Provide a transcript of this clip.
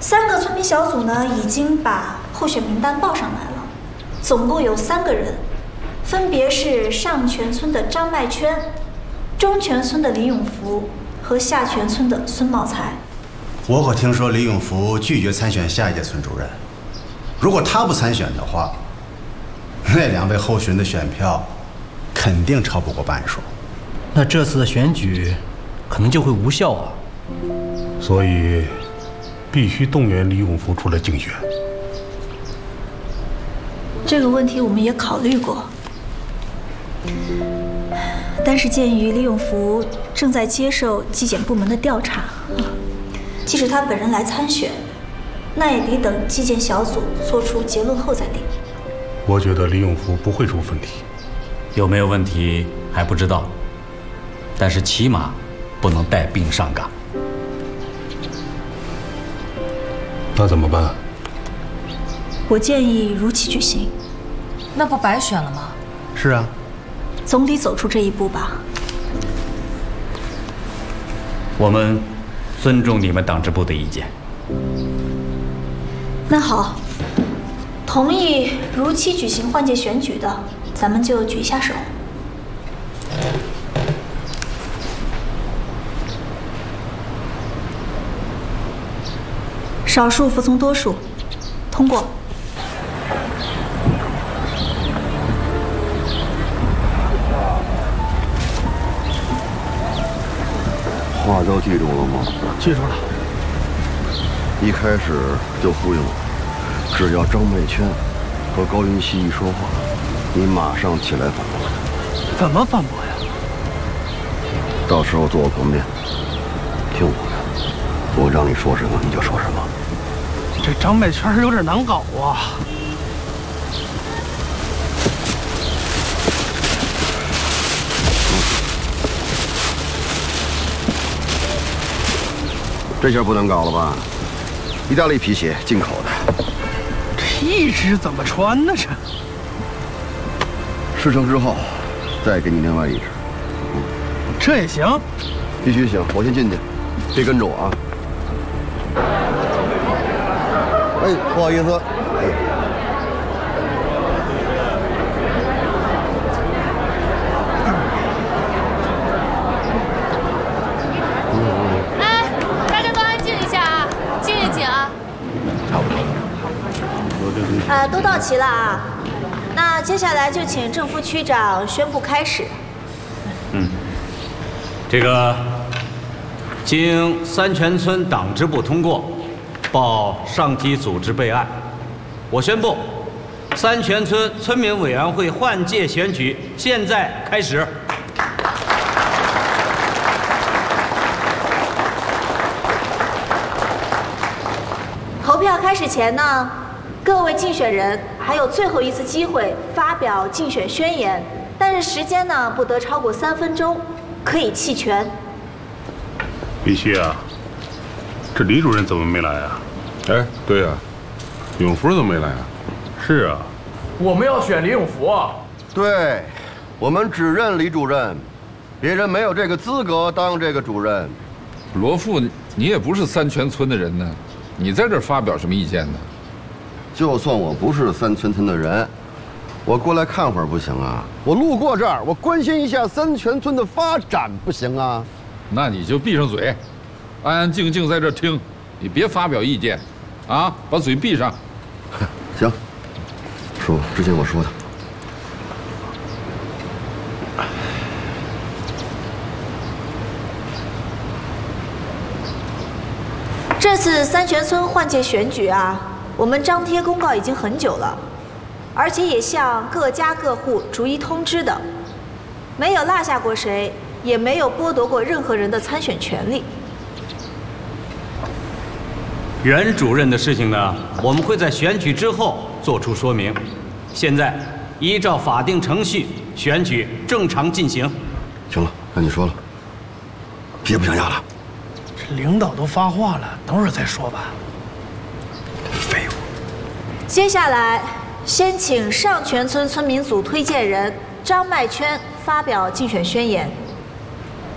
3个村民小组呢，已经把候选名单报上来了，总共有3个人，分别是上泉村的张麦圈、中泉村的李永福和下泉村的孙茂才。 我可听说李永福拒绝参选下一届村主任，如果他不参选的话，那2位候选人的选票肯定超不过半数。 那这次的选举可能就会无效啊。 所以必须动员李永福出来竞选。 这个问题我们也考虑过，但是鉴于李永福正在接受纪检部门的调查，即使他本人来参选，那也得等纪检小组做出结论后再定。 我觉得李永福不会出问题。 有没有问题还不知道，但是起码不能带病上岗。 那怎么办？ 我建议如期举行。 那不白选了吗？ 是啊， 总得走出这一步吧。 我们尊重你们党支部的意见。 那好，同意如期举行换届选举的，咱们就举一下手。少数服从多数，通过。 话都记住了吗？ 记住了。 一开始就忽悠我，只要张麦圈和高云熙一说话，你马上起来反驳他。 怎么反驳呀？ 到时候坐我旁边，听我的，我让你说什么你就说什么。 这张麦圈有点难搞啊。 这下不难搞了吧？意大利皮鞋，进口的。 这一只怎么穿呢？这事成之后，再给你另外一只。 这也行？ 必须行。我先进去，别跟着我啊。哎，不好意思。 都到齐了啊。那接下来就请正副区长宣布开始。 这个经三泉村党支部通过，报上级组织备案，我宣布，三泉村村民委员会换届选举现在开始。 投票开始前呢，各位竞选人还有最后一次机会发表竞选宣言，但是时间呢不得超过3分钟，可以弃权。 必须啊！这李主任怎么没来啊？ 哎，对呀，永福怎么没来啊？ 是啊， 我们要选李永福啊！ 对，我们只认李主任，别人没有这个资格当这个主任。 罗富，你也不是三泉村的人呢，你在这儿发表什么意见呢？ 就算我不是三泉村的人，我过来看会儿不行啊？我路过这儿，我关心一下三泉村的发展不行啊？ 那你就闭上嘴，安安静静在这儿听，你别发表意见，啊，把嘴闭上。 行，说之前我说的。 这次三泉村换届选举啊，我们张贴公告已经很久了，而且也向各家各户逐一通知的，没有落下过谁，也没有剥夺过任何人的参选权利。 原主任的事情呢，我们会在选举之后做出说明。现在依照法定程序，选举正常进行。 行了，那你说了，别不想要了。 这领导都发话了，等会儿再说吧。 废物。 接下来，先请上泉村村民组推荐人张麦圈发表竞选宣言。